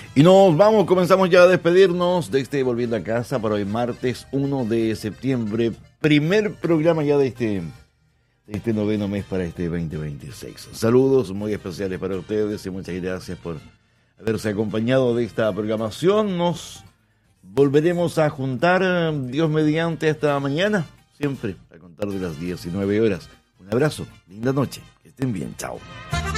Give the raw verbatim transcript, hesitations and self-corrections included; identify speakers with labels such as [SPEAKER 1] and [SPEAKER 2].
[SPEAKER 1] Y nos vamos, comenzamos ya a despedirnos de este Volviendo a Casa para hoy martes uno de septiembre, primer programa ya de este, de este noveno mes para este veinte veintiséis. Saludos muy especiales para ustedes y muchas gracias por haberse acompañado de esta programación. Nos volveremos a juntar, Dios mediante, hasta mañana, siempre a contar de las diecinueve horas. Un abrazo, linda noche, que estén bien, chao.